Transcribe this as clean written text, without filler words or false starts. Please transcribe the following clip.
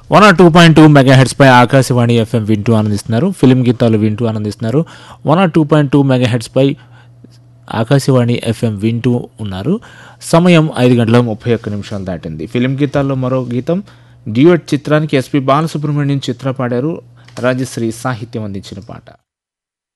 102.2 megahertz పై Akashvani FM వింటూ ఆనందిస్తున్నారు. Film గీతాలు వింటూ ఆనందిస్తున్నారు. 102.2 మెగాహెర్ట్స్ పై ఆకాశవాణి ఎఫ్ఎం వింటూ ఉన్నారు. సమయం 5:31 దాటింది. ఫిలిం గీతాల్లో మరో గీతం డ్యూయట్ చిత్రానికి ఎస్పి బాలసుబ్రహ్మణ్యం చిత్ర పాడారు. రాజశ్రీ సాహిత్యం అందించిన పాట.